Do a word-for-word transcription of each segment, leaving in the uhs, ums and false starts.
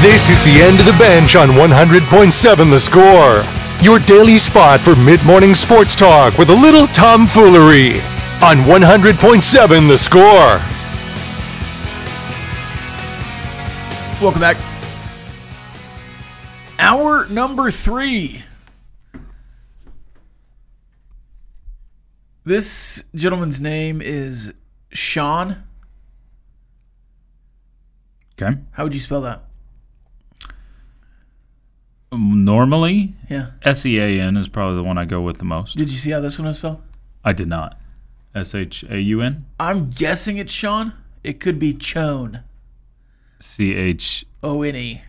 This is the end of the bench on one hundred point seven The Score. Your daily spot for mid-morning sports talk with a little tomfoolery on one hundred point seven The Score. Welcome back. Hour number three. This gentleman's name is Sean. Okay. How would you spell that? Normally, Yeah. S E A N is probably the one I go with the most. Did you see how this one was spelled? I did not. S H A U N? I'm guessing it's Sean. It could be Chone. C H. O N E.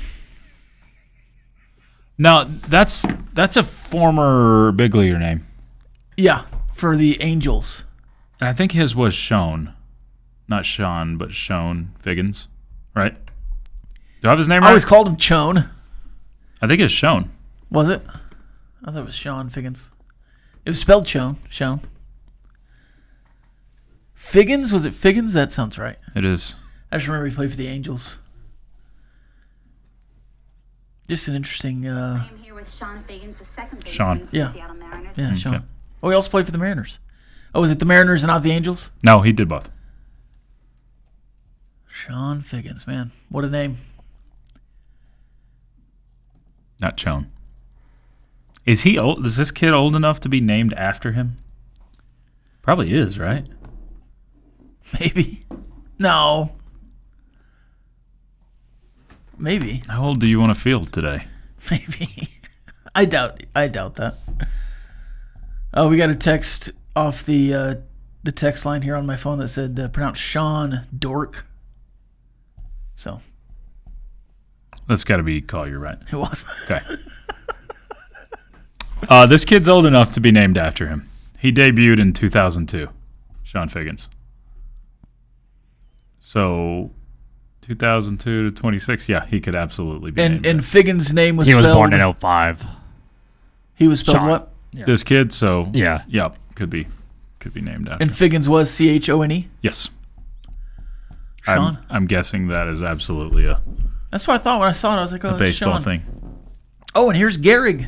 Now, that's that's a former big leaguer name. Yeah, for the Angels. And I think his was Sean. Not Sean, but Sean Figgins. Right? Do I have his name right? I always called him Chone. I think it's Sean. Was it? I thought it was Sean Figgins. It was spelled Chone. Sean. Figgins? Was it Figgins? That sounds right. It is. I just remember he played for the Angels. Just an interesting... Uh, I am here with Sean Figgins, the second baseman Sean. for Yeah. the Seattle Mariners. yeah, Okay. Sean. Oh, he also played for the Mariners. Oh, was it the Mariners and not the Angels? No, he did both. Sean Figgins, man. What a name. Not Sean. Is he old? Is this kid old enough to be named after him? Probably is, right? Maybe. No. Maybe. How old do you want to feel today? Maybe. I doubt I doubt that. Oh, we got a text off the uh, the text line here on my phone that said uh, pronounce Sean Dork. So That's got to be Collier, right? it was. Okay. uh, this kid's old enough to be named after him. He debuted in two thousand two, Sean Figgins. So, two thousand two to twenty-six, yeah, he could absolutely be And named and after Figgins' name was He was spelled. born in oh five. He was spelled Sean. what? Yeah. this kid. So, Yeah. yep, could be, could be named after. And him. Figgins was C H O N E. Yes, Sean. I'm, I'm guessing that is absolutely a, That's what I thought when I saw it. I was like, oh, a it's baseball Sean. thing. Oh, and here's Gehrig.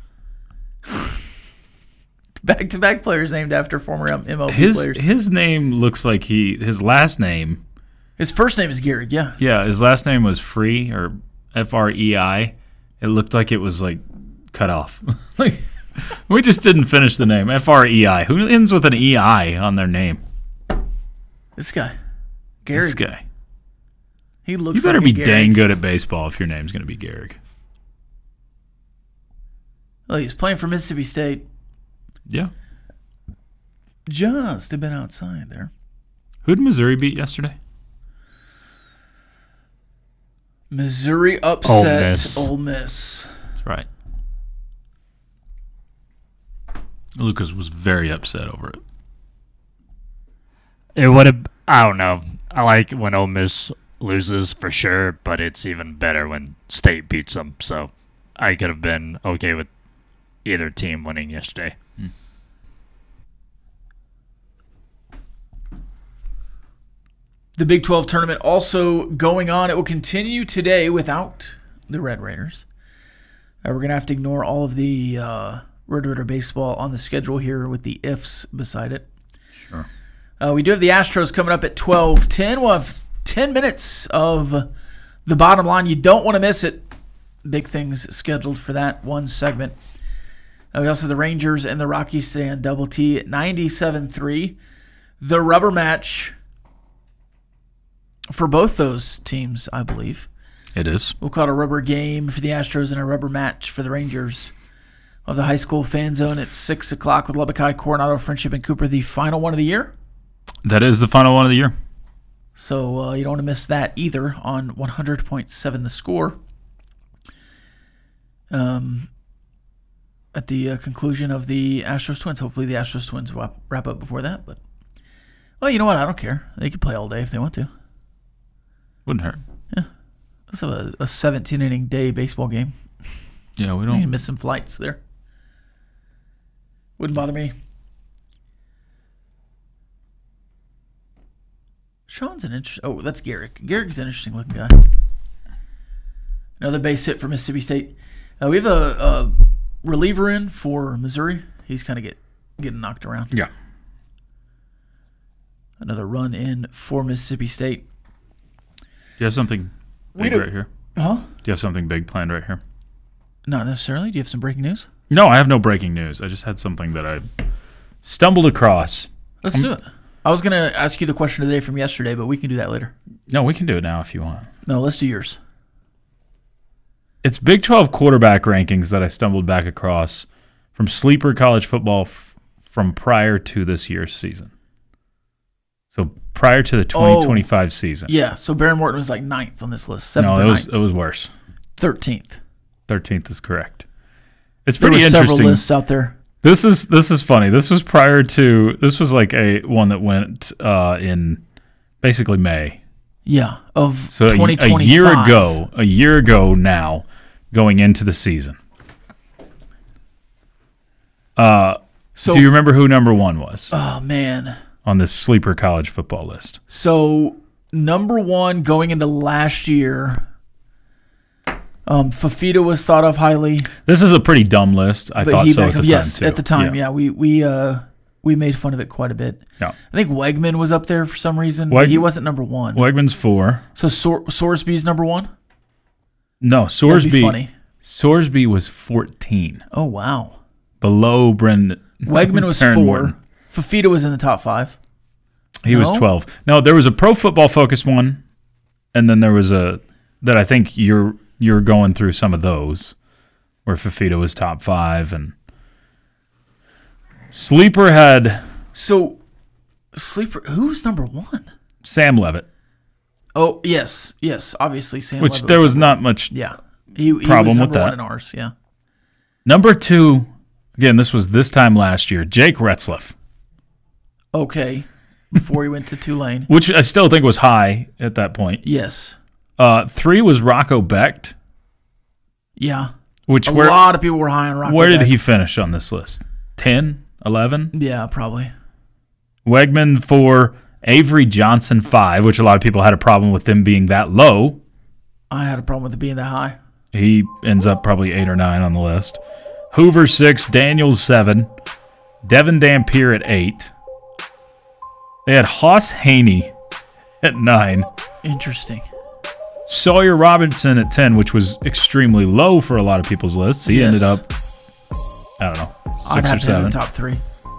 Back-to-back players named after former M L B His players. his name looks like he his last name. His first name is Gehrig, yeah. Yeah, his last name was Free or F R E I. It looked like it was like cut off. Like we just didn't finish the name. F R E I. Who ends with an E I on their name? This guy. This Gehrig. guy. He looks You better like a be Gehrig. dang good at baseball if your name's going to be Gehrig. Well, he's playing for Mississippi State. Yeah. Just a bit outside there. Who did Missouri beat yesterday? Missouri upset Ole Miss. Ole Miss. That's right. Lucas was very upset over it. It would have. I don't know. I like when Ole Miss loses for sure, but it's even better when State beats them. So I could have been okay with either team winning yesterday. The Big twelve tournament also going on. It will continue today without the Red Raiders. Uh, we're going to have to ignore all of the uh, Red Raider baseball on the schedule here with the ifs beside it. Sure. Uh, we do have the Astros coming up at twelve ten. We'll have ten minutes of the bottom line. You don't want to miss it. Big things scheduled for that one segment. Uh, we also have the Rangers and the Rockies today on Double T at ninety-seven three. The rubber match for both those teams, I believe. It is. We'll call it a rubber game for the Astros and a rubber match for the Rangers. Of the high school fan zone at six o'clock with Lubbock High, Coronado, Friendship, and Cooper, the final one of the year. That is the final one of the year. So uh, you don't want to miss that either on one hundred point seven The Score. Um, at the uh, conclusion of the Astros Twins. Hopefully the Astros Twins wrap, wrap up before that. But well, you know what? I don't care. They can play all day if they want to. Wouldn't hurt. Let's have a, a seventeen-inning day baseball game. Yeah, we You can don't. miss some flights there. Wouldn't bother me. Sean's an interesting... Oh, that's Garrick. Garrick's an interesting looking guy. Another base hit for Mississippi State. Uh, we have a, a reliever in for Missouri. He's kind of get getting knocked around. Yeah. Another run in for Mississippi State. Do you have something We big do- right here? Huh? Do you have something big planned right here? Not necessarily. Do you have some breaking news? No, I have no breaking news. I just had something that I stumbled across. Let's do it. I was going to ask you the question of the day from yesterday, but we can do that later. No, we can do it now if you want. No, let's do yours. It's Big twelve quarterback rankings that I stumbled back across from Sleeper College Football f- from prior to this year's season. So prior to the twenty twenty-five oh, season. Yeah, so Baron Morton was like ninth on this list. Seventh no, or it was ninth. it was worse. thirteenth. thirteenth is correct. It's There pretty were interesting. several lists out there. This is this is funny. This was prior to this was like a one that went uh, in basically May. Yeah, of So a, twenty twenty-five. a year ago, a year ago now, going into the season. Uh, So, do you remember who number one was oh, man. on this Sleeper College Football list? So, number one going into last year, um, Fafita was thought of highly. This is a pretty dumb list. I But thought he so backed at up- the yes, time, too. at the time, yeah. we we uh we made fun of it quite a bit. Yeah. I think Wegman was up there for some reason. Weg- but he wasn't number one. Wegman's four. So Sor- Sorsby's number one. No, That'd be Sorsby. funny. Sorsby was fourteen, Oh wow. below Brendan. Wegman was Aaron four. Morton. Fafita was in the top five. He was No? twelve. No, there was a Pro Football Focus one, and then there was a that I think you're you're going through some of those, where Fafita was top five, and Sleeper had So sleeper. Who's number one? Sam Levitt, Oh yes, yes. Obviously Sam. which Levitt there was number not much one. Yeah. He, he problem was with number that. one in ours. Yeah. Number two. Again, this was this time last year. Jake Retzlaff, Okay. Before he went to Tulane. which I still think was high at that point. Yes. Uh, three was Rocco Becht, Yeah. which A where lot of people were high on Rocco where did Becht. he finish on this list? ten, eleven? Yeah, probably. Wegman four, Avery Johnson five, which a lot of people had a problem with them being that low. I had a problem with it being that high. He ends up probably eight or nine on the list. Hoover six, Daniels seven, Devin Dampier at eight. They had Hoss Haney at nine, Interesting. Sawyer Robinson at ten, which was extremely low for a lot of people's lists. He Yes. ended up, I don't know, six I'd or have to have seven. the top three.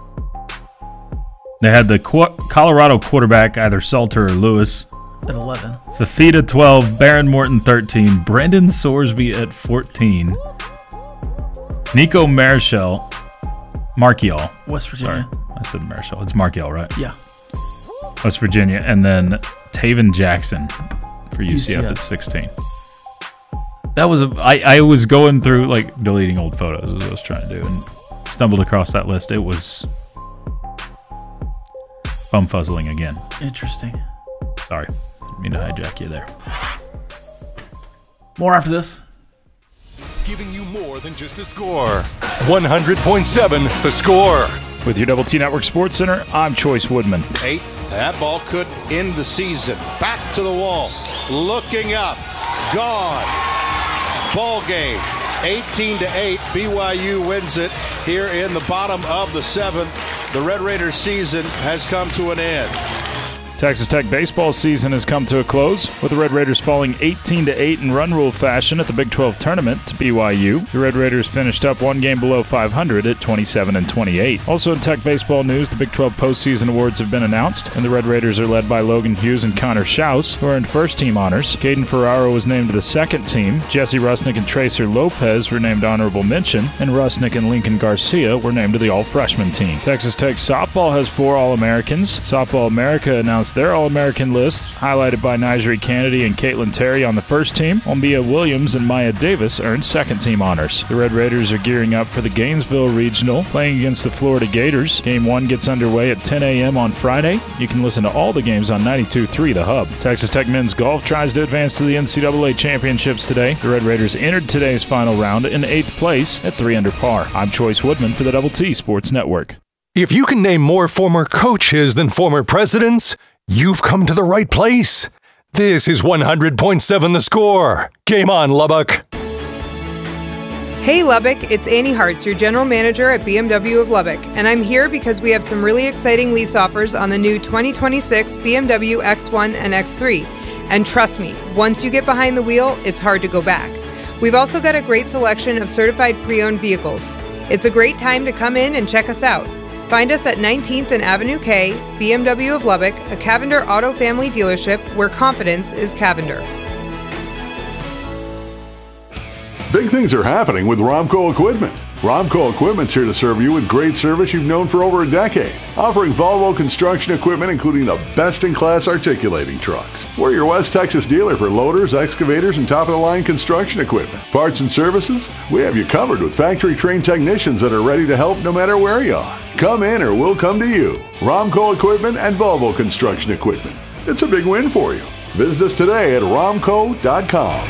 They had the Qu- Colorado quarterback, either Salter or Lewis. At eleven. Fafita twelve, Baron Morton thirteen, Brendan Sorsby at fourteen, Nico Marichal, Markiel. West Virginia. Sorry, I said Marichal. It's Markiel, right? Yeah. West Virginia, and then Taven Jackson for U C F U C F. at sixteen. That was a. I, I was going through like deleting old photos as I was trying to do, and stumbled across that list. It was bumfuzzling again. Interesting. Sorry, didn't mean to hijack you there. More after this. Giving you more than just the score. one hundred point seven The Score. With your Double T Network Sports Center, I'm Choice Woodman. Eight. That ball could end the season. Back to the wall. Looking up. Gone. Ball game. eighteen to eight. B Y U wins it here in the bottom of the seventh. The Red Raiders season has come to an end. Texas Tech baseball season has come to a close, with the Red Raiders falling eighteen to eight in run rule fashion at the Big twelve tournament to B Y U. The Red Raiders finished up one game below five hundred at twenty-seven and twenty-eight. Also in Tech baseball news, the Big twelve postseason awards have been announced, and the Red Raiders are led by Logan Hughes and Connor Schaus, who earned first-team honors. Caden Ferraro was named to the second team. Jesse Rusnick and Tracer Lopez were named honorable mention, and Rusnick and Lincoln Garcia were named to the all-freshman team. Texas Tech softball has four All-Americans. Softball America announced their All-American list, highlighted by Nigeri Kennedy and Caitlin Terry on the first team. Ombia Williams and Maya Davis earned second-team honors. The Red Raiders are gearing up for the Gainesville Regional, playing against the Florida Gators. Game one gets underway at ten a.m. on Friday. You can listen to all the games on ninety-two point three The Hub. Texas Tech men's golf tries to advance to the N C double A championships today. The Red Raiders entered today's final round in eighth place at three under par. I'm Choice Woodman for the Double T Sports Network. If you can name more former coaches than former presidents, you've come to the right place. This is one hundred point seven The Score. Game on, Lubbock. Hey Lubbock, it's Annie Hartz, your general manager at B M W of Lubbock, and I'm here because we have some really exciting lease offers on the new twenty twenty-six B M W X one and X three. And trust me, once you get behind the wheel, it's hard to go back. We've also got a great selection of certified pre-owned vehicles. It's a great time to come in and check us out. Find us at nineteenth and Avenue K, B M W of Lubbock, a Cavender Auto Family dealership where confidence is Cavender. Big things are happening with Romco Equipment. Romco Equipment's here to serve you with great service you've known for over a decade, offering Volvo construction equipment including the best-in-class articulating trucks. We're your West Texas dealer for loaders, excavators, and top-of-the-line construction equipment. Parts and services? We have you covered with factory-trained technicians that are ready to help no matter where you are. Come in or we'll come to you. Romco Equipment and Volvo construction equipment. It's a big win for you. Visit us today at romco dot com.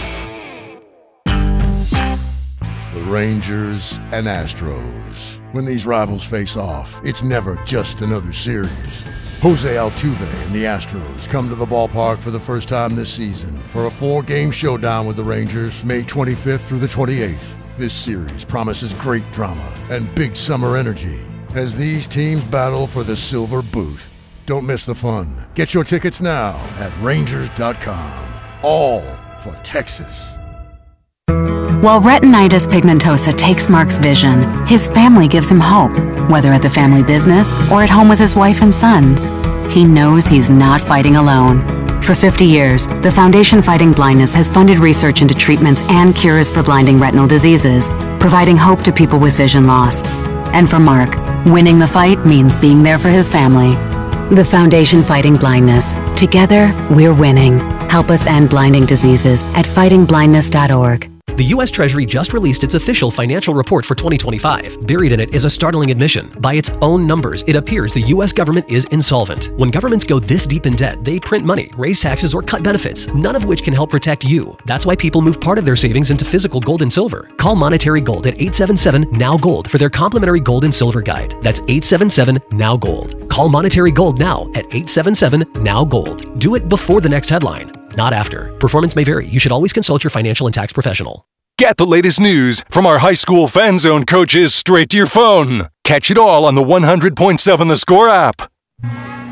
Rangers and Astros. When these rivals face off, it's never just another series. Jose Altuve and the Astros come to the ballpark for the first time this season for a four-game showdown with the Rangers, May twenty-fifth through the twenty-eighth. This series promises great drama and big summer energy as these teams battle for the silver boot. Don't miss the fun. Get your tickets now at rangers dot com. All for Texas. While retinitis pigmentosa takes Mark's vision, his family gives him hope, whether at the family business or at home with his wife and sons. He knows he's not fighting alone. For fifty years, the Foundation Fighting Blindness has funded research into treatments and cures for blinding retinal diseases, providing hope to people with vision loss. And for Mark, winning the fight means being there for his family. The Foundation Fighting Blindness. Together, we're winning. Help us end blinding diseases at fighting blindness dot org. The U S Treasury just released its official financial report for twenty twenty-five. Buried in it is a startling admission. By its own numbers, it appears the U S government is insolvent. When governments go this deep in debt, they print money, raise taxes, or cut benefits, none of which can help protect you. That's why people move part of their savings into physical gold and silver. Call Monetary Gold at eight seven seven, N O W, GOLD for their complimentary gold and silver guide. That's eight seven seven, N O W, GOLD. Call Monetary Gold now at eight seven seven, N O W, GOLD. Do it before the next headline, not after. Performance may vary. You should always consult your financial and tax professional. Get the latest news from our high school fan zone coaches straight to your phone. Catch it all on the one hundred point seven The Score app.